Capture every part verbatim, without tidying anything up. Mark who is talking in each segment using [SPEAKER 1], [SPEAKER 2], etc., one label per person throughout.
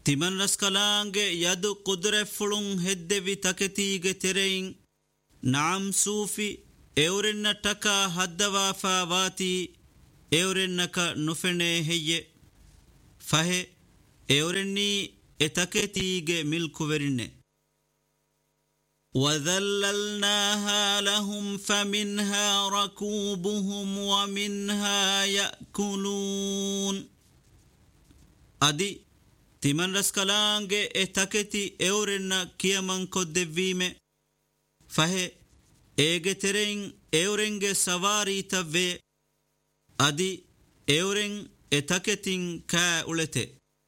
[SPEAKER 1] ತಿಮನ್ ರಸ್ಕಲಾಂಗೆ ಯದು ಕುದುರೆ ಫುಳುಂ ಹೆದ್ದೆವಿ ತಕೆತೀಗೆ ತೆರೆಯಿಂ ನಾಮ್ ಸೂಫಿ ಎವರೆನ್ನ ಟಕ ಹದ್ದವಾಫಾ ವಾತಿ ಎವರೆನ್ನಕ ನುಫೆಣೆ ಹೆಯ್ಯೆ ಫಹೆ ಎವರೆನ್ನೀ ಎತಕೆತೀಗೆ ಮಿಲ್ಕುವೆರಿನ್ನೆ وَذَلَّلْنَاهَا لَهُمْ فَمِنْهَا رَكُوبُهُمْ وَمِنْهَا يَأْكُلُونَ ಅದಿ ತಿಮನ್ ರಸ್ಕಲಾಂಗೆ ಎ ತಕೆತಿ ಎವರೆನ್ನ ಕಿಯಮಂ ಕೊದ್ದೆವ್ವೀಮೆ ಫಹೆ ಏಗೆ ತೆರೆಯಿಂ ಎವರೆಂಗೆ ಸವಾರೀತವ್ವೆ ಅದಿ ಎವರೆಂ ಎ ತಕೆತಿಂ ಕಾ ಉಳೆತೆ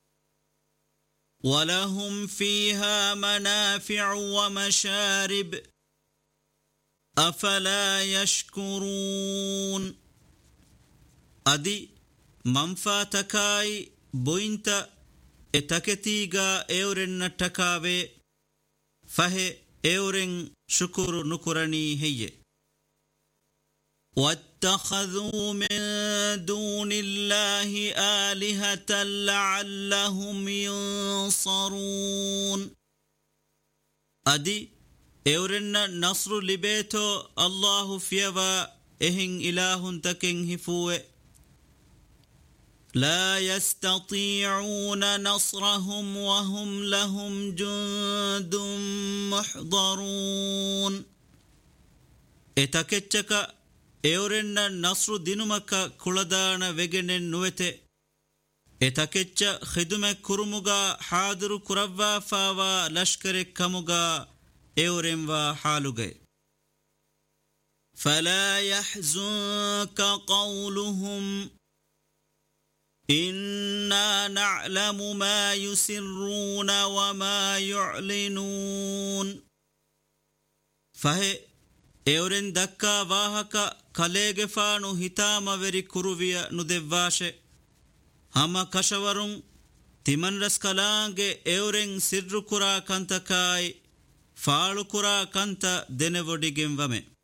[SPEAKER 1] وَلَهُمْ فِيهَا مَنَافِعُ وَمَشَارِبُ أَفَلَا يَشْكُرُونَ أَدِي مَنْفَاتَكَاي بُوِنْتَ اِتَكَتِيغَا اِيُرِنَّ تَكَاوَي فَهِ اِيُرِنْ شُكُرُ نُكُرَنِي هِيَّ وَاتَّخَذُوا مِن دُونِ اللَّهِ آلِهَةً لَعَلَّهُمْ يُنصَرُونَ أَدِي اِيُرِنَّ نَصْرُ لِبَيْتُ اللَّهُ فِيَوَا إِهِنْ إِلَهٌ تَكِنْ هِفُوَ لَا يَسْتَطِيعُونَ نَصْرَهُمْ وَهُمْ لَهُمْ جُنْدٌ مُحْضَرُونَ إِتَكَتْشَكَ ಎವರೆನ್ನ ನಸ್ರು ದಿನುಮಕ್ಕ ಕುಳದಾಣ ವೆಗೆನೆನ್ ನುವೆತೆ ಎತಕೆಚ್ಚ ಖಿದುಮೆ ಕುರುಮುಗ ಹಾದಿರು ಕುರವ್ವಾ ಫಾವಾ ಲಷ್ಕರೆ ಕಮುಗ ಎವರೆಂವಾ ಹಾಲುಗೆ ಫಲಾ ಯಹ್ಜುನ್ಕ ಕೌಲುಹುಂ ಇನ್ನಾ ನಅಲಮು ಮಾ ಯುಸಿರ್ರೂನ ವಮಾ ಯುಅ್ಲಿನೂನ್ ಫಹೆ ಎವರೆನ್ ದಕ್ಕಾ ವಾಹಕ ಕಲೆಗೆ ಫಾಣು ಹಿತಾಮವೆರಿ ಕುರುವಿಯ ನುದೆವ್ವಾಶೆ ಹಮ ಕಶವರುಂ ತಿಮನ್ ರಸ್ಕಲಾಂಗೆ ಎವರೆನ್ ಸಿರ್ರು ಕುರಾ ಕಂತಕಾಯ್ ಫಾಳು ಕುರಾ ಕಂತ ದೆನೆವೊಡಿಗೆಂವಮೆ